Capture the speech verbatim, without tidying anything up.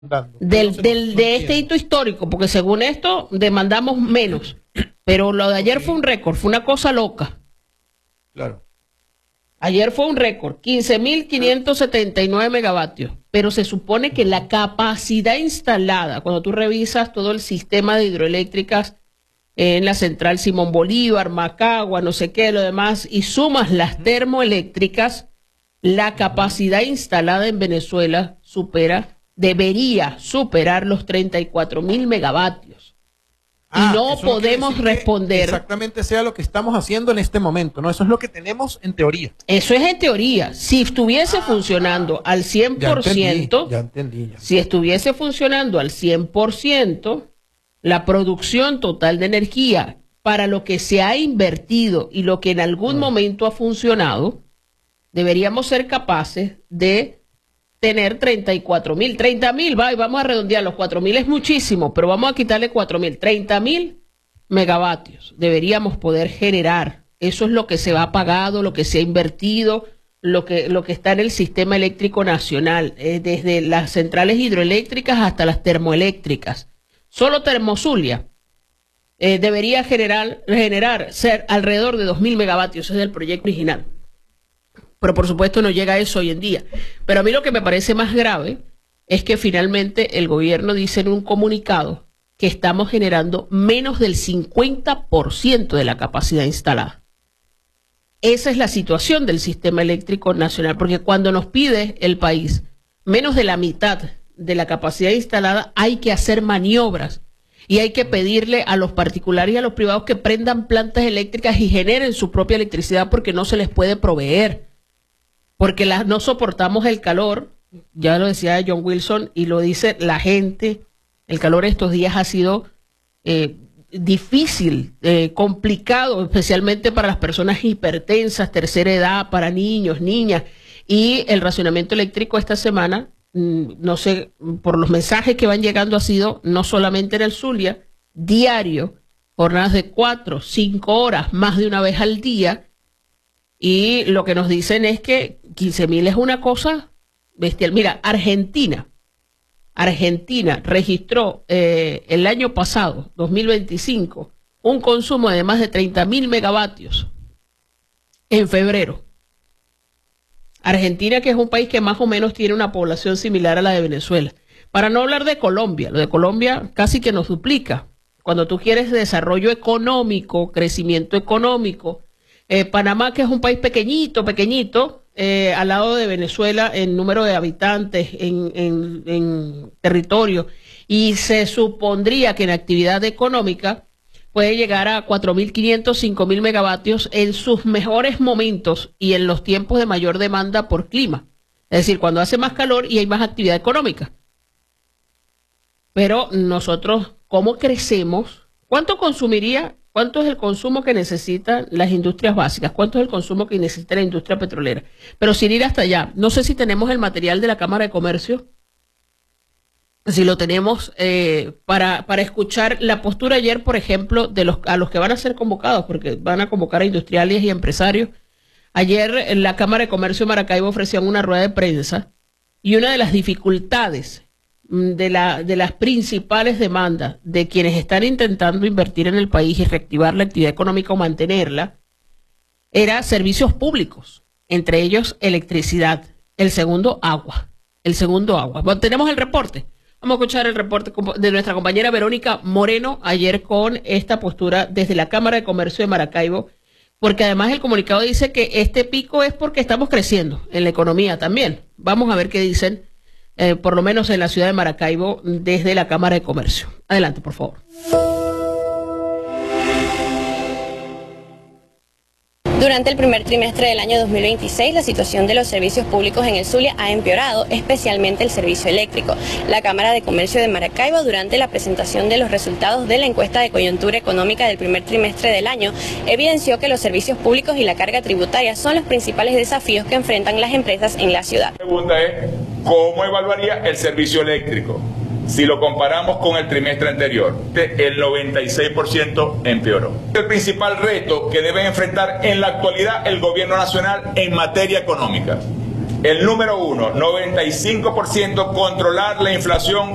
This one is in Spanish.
del, del, de este hito histórico, porque según esto demandamos menos, pero lo de ayer fue un récord, fue una cosa loca. Claro. Ayer fue un récord, quince mil quinientos setenta y nueve megavatios, pero se supone que la capacidad instalada, cuando tú revisas todo el sistema de hidroeléctricas en la central Simón Bolívar, Macagua, no sé qué, lo demás, y sumas las termoeléctricas, la capacidad instalada en Venezuela supera, debería superar los treinta y cuatro mil megavatios. Ah, y no podemos no responder. Exactamente sea lo que estamos haciendo en este momento, ¿no? Eso es lo que tenemos en teoría. Eso es en teoría. Si estuviese ah, funcionando al cien por ciento, ya entendí, ya entendí, ya. si estuviese funcionando al cien por ciento, la producción total de energía para lo que se ha invertido y lo que en algún bueno. momento ha funcionado, deberíamos ser capaces de tener treinta y cuatro mil, treinta mil, va, y vamos a redondear, los cuatro mil es muchísimo, pero vamos a quitarle cuatro mil, treinta mil megavatios deberíamos poder generar. Eso es lo que se ha pagado, lo que se ha invertido, lo que, lo que está en el sistema eléctrico nacional, eh, desde las centrales hidroeléctricas hasta las termoeléctricas. Solo Termozulia eh, debería generar, generar ser alrededor de dos mil megavatios, ese es el proyecto original. Pero por supuesto no llega a eso hoy en día. Pero a mí lo que me parece más grave es que finalmente el gobierno dice en un comunicado que estamos generando menos del cincuenta por ciento de la capacidad instalada. Esa es la situación del sistema eléctrico nacional, porque cuando nos pide el país menos de la mitad de la capacidad instalada, hay que hacer maniobras y hay que pedirle a los particulares y a los privados que prendan plantas eléctricas y generen su propia electricidad porque no se les puede proveer. Porque la, no soportamos el calor, ya lo decía John Wilson y lo dice la gente, el calor estos días ha sido eh, difícil, eh, complicado, especialmente para las personas hipertensas, tercera edad, para niños, niñas, y el racionamiento eléctrico esta semana, mmm, no sé, por los mensajes que van llegando ha sido, no solamente en el Zulia, diario, jornadas de cuatro, cinco horas, más de una vez al día. Y lo que nos dicen es que quince mil es una cosa bestial. Mira, Argentina, Argentina registró eh, el año pasado, dos mil veinticinco, un consumo de más de treinta mil megavatios en febrero. Argentina, que es un país que más o menos tiene una población similar a la de Venezuela. Para no hablar de Colombia, lo de Colombia casi que nos duplica. Cuando tú quieres desarrollo económico, crecimiento económico, Eh, Panamá, que es un país pequeñito, pequeñito, eh, al lado de Venezuela en número de habitantes, en, en, en territorio, y se supondría que en actividad económica puede llegar a cuatro mil quinientos, cinco mil megavatios en sus mejores momentos y en los tiempos de mayor demanda por clima. Es decir, cuando hace más calor y hay más actividad económica. Pero nosotros, ¿cómo crecemos? ¿Cuánto consumiría? ¿Cuánto es el consumo que necesitan las industrias básicas? ¿Cuánto es el consumo que necesita la industria petrolera? Pero sin ir hasta allá, no sé si tenemos el material de la Cámara de Comercio, si lo tenemos eh, para, para escuchar la postura ayer, por ejemplo, de los a los que van a ser convocados, porque van a convocar a industriales y empresarios. Ayer en la Cámara de Comercio de Maracaibo ofrecían una rueda de prensa y una de las dificultades de, la, de las principales demandas de quienes están intentando invertir en el país y reactivar la actividad económica o mantenerla, era servicios públicos, entre ellos electricidad, el segundo agua, el segundo agua. Bueno, tenemos el reporte, vamos a escuchar el reporte de nuestra compañera Verónica Moreno ayer con esta postura desde la Cámara de Comercio de Maracaibo, porque además el comunicado dice que este pico es porque estamos creciendo en la economía también. Vamos a ver qué dicen Eh, por lo menos en la ciudad de Maracaibo, desde la Cámara de Comercio. Adelante, por favor. Durante el primer trimestre del año dos mil veintiséis, la situación de los servicios públicos en el Zulia ha empeorado, especialmente el servicio eléctrico. La Cámara de Comercio de Maracaibo, durante la presentación de los resultados de la encuesta de coyuntura económica del primer trimestre del año, evidenció que los servicios públicos y la carga tributaria son los principales desafíos que enfrentan las empresas en la ciudad. La pregunta es, ¿cómo evaluaría el servicio eléctrico? Si lo comparamos con el trimestre anterior, el noventa y seis por ciento empeoró. El principal reto que debe enfrentar en la actualidad el gobierno nacional en materia económica. El número uno, noventa y cinco por ciento, controlar la inflación